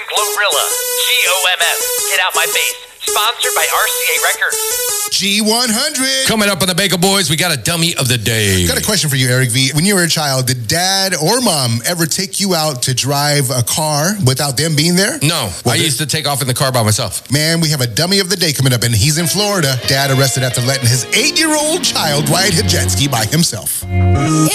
Glorilla. GOMS. Get out my face. Sponsored by RCA Records. G100. Coming up on the Bagel Boys, we got a dummy of the day. Got a question for you, Eric V. When you were a child, did dad or mom ever take you out to drive a car without them being there? No, I used to take off in the car by myself. Man, we have a dummy of the day coming up, and he's in Florida. Dad arrested after letting his 8-year-old child ride a jet ski by himself.